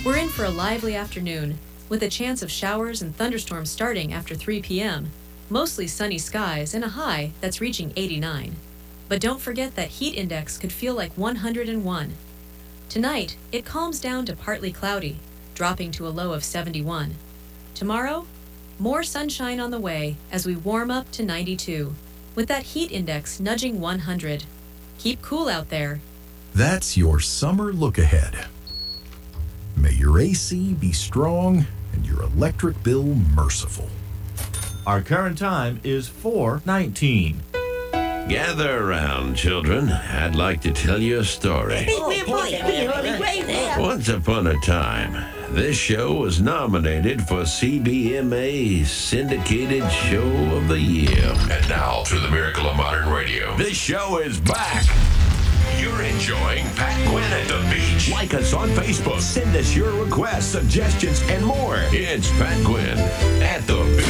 We're in for a lively afternoon, with a chance of showers and thunderstorms starting after 3 p.m., mostly sunny skies and a high that's reaching 89. But don't forget that heat index could feel like 101. Tonight, it calms down to partly cloudy, dropping to a low of 71. Tomorrow, more sunshine on the way as we warm up to 92, with that heat index nudging 100. Keep cool out there. That's your summer look ahead. May your AC be strong and your electric bill merciful. Our current time is 4:19. Gather around, children. I'd like to tell you a story. Once upon a time, this show was nominated for CBMA Syndicated Show of the Year. And now, through the miracle of modern radio, This show is back. you're enjoying Pat Quinn at the Beach. Like us on Facebook. Send us your requests, suggestions, and more. It's Pat Quinn at the Beach.